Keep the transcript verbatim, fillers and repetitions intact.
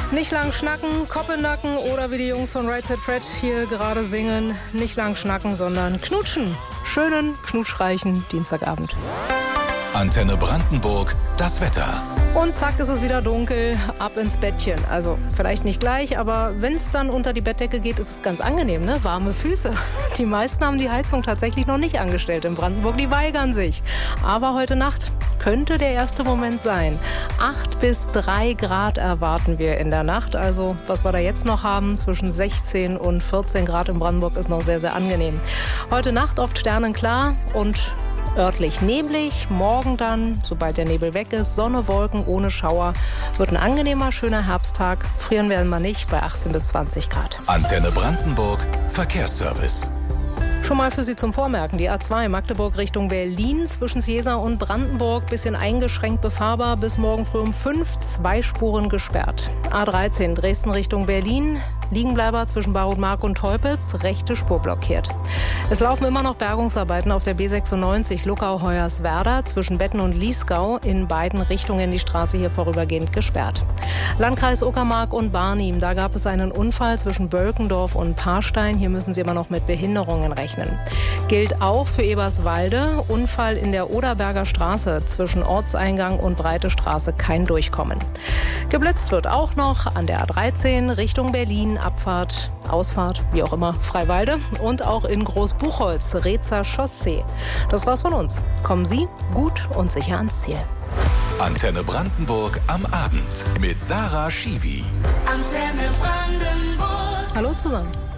Nicht lang schnacken, Kopf in Nacken oder wie die Jungs von Right Said Fred hier gerade singen, nicht lang schnacken, sondern knutschen. Schönen, knutschreichen Dienstagabend. Antenne Brandenburg, das Wetter. Und zack ist es wieder dunkel, ab ins Bettchen. Also vielleicht nicht gleich, aber wenn es dann unter die Bettdecke geht, ist es ganz angenehm, ne? Warme Füße. Die meisten haben die Heizung tatsächlich noch nicht angestellt in Brandenburg, die weigern sich. Aber heute Nacht könnte der erste Moment sein. Acht bis drei Grad erwarten wir in der Nacht. Also was wir da jetzt noch haben, zwischen sechzehn und vierzehn Grad in Brandenburg, ist noch sehr, sehr angenehm. Heute Nacht oft sternenklar und örtlich neblig. Morgen dann, sobald der Nebel weg ist, Sonne, Wolken ohne Schauer. Wird ein angenehmer, schöner Herbsttag. Frieren werden wir nicht bei achtzehn bis zwanzig Grad. Antenne Brandenburg, Verkehrsservice. Schon mal für Sie zum Vormerken. Die A zwei Magdeburg Richtung Berlin zwischen Seesa und Brandenburg. Bisschen eingeschränkt befahrbar. Bis morgen früh um fünf. Zwei Spuren gesperrt. A dreizehn Dresden Richtung Berlin. Liegenbleiber zwischen Barutmark und Teupitz, rechte Spur blockiert. Es laufen immer noch Bergungsarbeiten auf der B sechsundneunzig Luckau-Hoyerswerda zwischen Betten und Liesgau. In beiden Richtungen die Straße hier vorübergehend gesperrt. Landkreis Uckermark und Barnim, da gab es einen Unfall zwischen Bölkendorf und Paarstein. Hier müssen Sie immer noch mit Behinderungen rechnen. Gilt auch für Eberswalde. Unfall in der Oderberger Straße zwischen Ortseingang und Breite Straße, kein Durchkommen. Geblitzt wird auch noch an der A dreizehn Richtung Berlin. Abfahrt, Ausfahrt, wie auch immer, Freiwalde und auch in Großbuchholz, Rezer Chaussee. Das war's von uns. Kommen Sie gut und sicher ans Ziel. Antenne Brandenburg am Abend mit Sarah Schiwi. Antenne Brandenburg. Hallo zusammen.